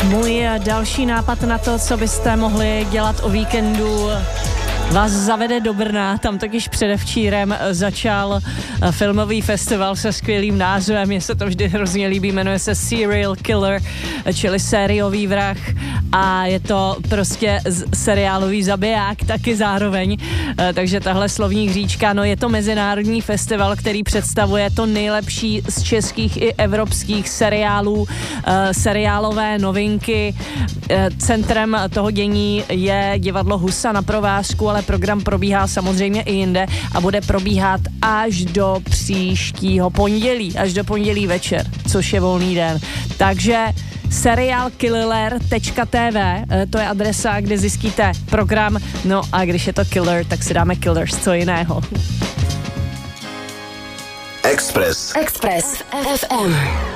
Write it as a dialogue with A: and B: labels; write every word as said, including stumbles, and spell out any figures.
A: Můj další nápad na to, co byste mohli dělat o víkendu, vás zavede do Brna. Tam totiž předevčírem začal filmový festival se skvělým názvem, mně se to vždy hrozně líbí, jmenuje se Serial Killer, čili sériový vrah, a je to prostě seriálový zabiják taky zároveň, takže tahle slovní hříčka, no je to mezinárodní festival, který představuje to nejlepší z českých i evropských seriálů, seriálové novinky. Centrem toho dění je divadlo Husa na Provázku, ale program probíhá samozřejmě i jinde a bude probíhat až do příštího pondělí, až do pondělí večer, což je volný den. Takže serial killer tečka té vé, to je adresa, kde zjistíte program, no a když je to killer, tak si dáme Killers, co jiného.
B: Express.
C: Express ef em.